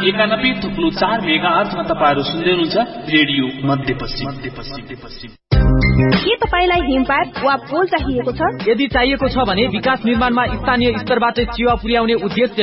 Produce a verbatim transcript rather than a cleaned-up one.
एकानब्बे थुप्लो चार मेगा आर्थमा तपाईँहरू सुन्दै हुनुहुन्छ रेडियो मध्यपश्चिम मध्यपश्चिम। के तपाईलाई हिमपात वा पोल चाहिएको छ? यदि चाहिएको छ भने विकास निर्माणमा स्थानीय स्तरबाट सेवा पुर्याउने उद्देश्यले